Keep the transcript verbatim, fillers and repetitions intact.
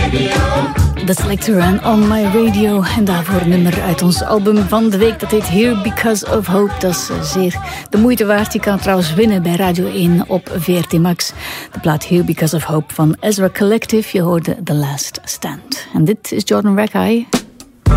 That's Like to Run on My Radio. En daarvoor een nummer uit ons album van de week. Dat heet Here Because of Hope. Dat is zeer de moeite waard. Je kan trouwens winnen bij Radio één op V R T Max. De plaat Here Because of Hope van Ezra Collective. Je hoorde The Last Stand. En dit is Jordan Rakei.